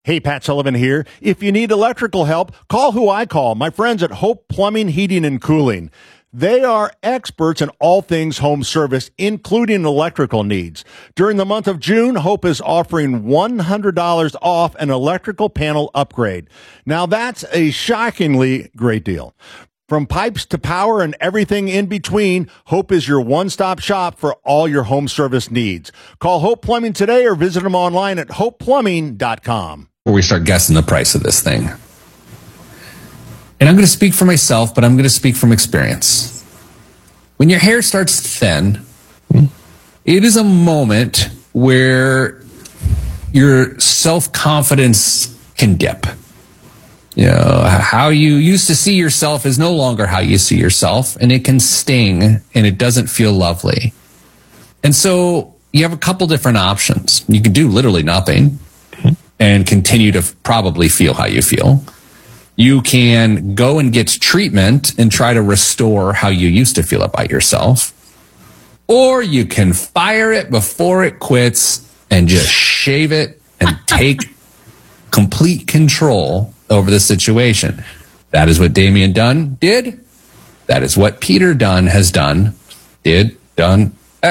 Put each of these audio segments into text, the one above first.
Hey, Pat Sullivan here. If you need electrical help, call who I call, my friends at Hope Plumbing, Heating, and Cooling. They are experts in all things home service, including electrical needs. During the month of June, Hope is offering $100 off an electrical panel upgrade. Now, that's a shockingly great deal. From pipes to power and everything in between, Hope is your one-stop shop for all your home service needs. Call Hope Plumbing today or visit them online at hopeplumbing.com. Where we start guessing the price of this thing. And I'm going to speak for myself, but I'm going to speak from experience. When your hair starts to thin, it is a moment where your self-confidence can dip. You know, how you used to see yourself is no longer how you see yourself, and it can sting, and it doesn't feel lovely. And so you have a couple different options. You can do literally nothing and continue to probably feel how you feel. You can go and get treatment and try to restore how you used to feel about yourself. Or you can fire it before it quits and just shave it and take complete control over the situation. That is what Damian Dunn did. That is what Peter Dunn has done. And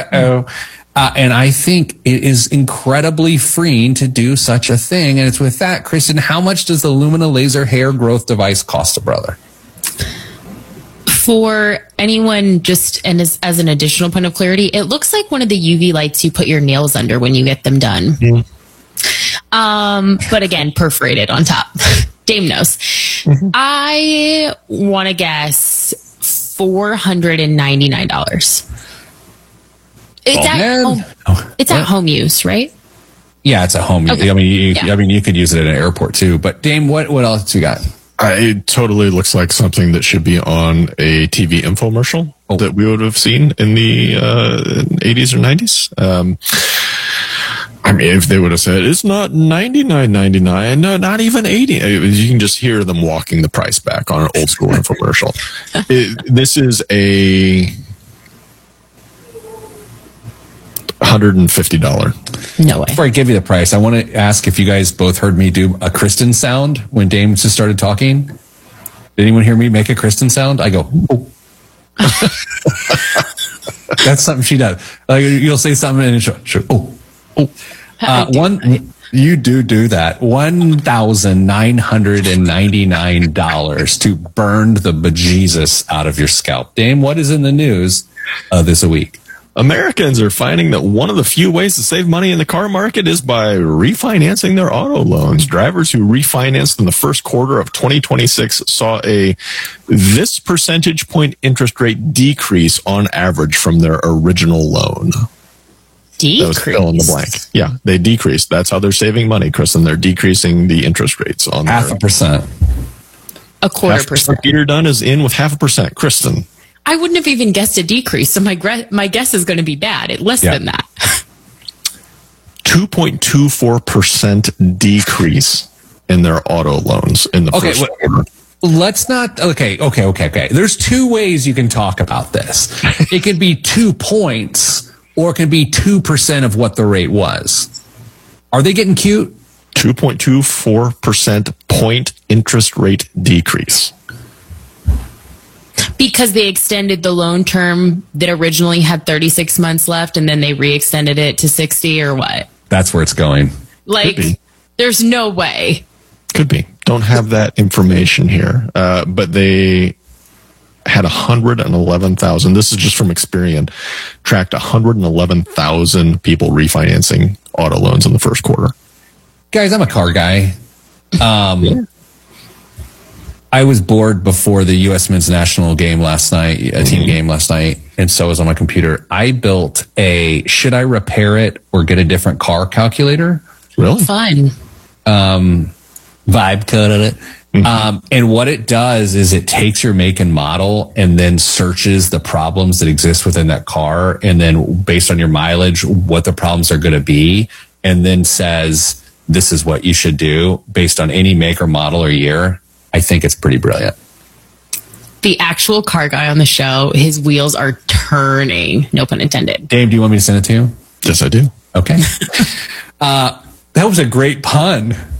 I think it is incredibly freeing to do such a thing. And it's with that, Kristen, how much does the Lumina laser hair growth device cost a brother? For anyone, just and as an additional point of clarity, it looks like one of the UV lights you put your nails under when you get them done. Mm. But again, perforated on top. Dame knows. Mm-hmm. I want to guess $499. It's at home use, right? Yeah, it's at home. Okay. I mean, you could use it at an airport too. But Dame, what else you got? It totally looks like something that should be on a TV infomercial that we would have seen in the 80s or 90s. I mean, if they would have said it's not $99.99, no, not even $80. You can just hear them walking the price back on an old school infomercial. This is a $150. No way. Before I give you the price, I want to ask if you guys both heard me do a Kristen sound when Dame just started talking. Did anyone hear me make a Kristen sound? I go, oh. That's something she does. Like, you'll say something and she'll oh. You do that. $1,999 to burn the bejesus out of your scalp. Dame, what is in the news this week? Americans are finding that one of the few ways to save money in the car market is by refinancing their auto loans. Drivers who refinanced in the first quarter of 2026 saw this percentage point interest rate decrease on average from their original loan. Decrease? That was fill in the blank. Yeah, they decreased. That's how they're saving money, Kristen. They're decressing the interest rates on 0.5%. A 0.25%. Peter Dunn is in with 0.5%. Kristen. I wouldn't have even guessed a decrease, so my guess is going to be bad. It's less than that. 2.24% decrease in their auto loans in the first quarter. Let's not. Okay. There's two ways you can talk about this. It could be 2 points, or it can be 2% of what the rate was. Are they getting cute? 2.24% point interest rate decrease. Because they extended the loan term that originally had 36 months left, and then they re-extended it to 60, or what? That's where it's going. Like, there's no way. Could be. Don't have that information here. But they had 111,000. This is just from Experian. Tracked 111,000 people refinancing auto loans in the first quarter. Guys, I'm a car guy. I was bored before the U.S. men's national game last night, a team game last night, and so was on my computer. I built a should I repair it or get a different car calculator. Really? Fun. Vibe coded it. And what it does is it takes your make and model and then searches the problems that exist within that car. And then based on your mileage, what the problems are going to be. And then says, this is what you should do based on any make or model or year. I think it's pretty brilliant. The actual car guy on the show, his wheels are turning. No pun intended. Dave, do you want me to send it to you? Yes, I do. Okay. That was a great pun.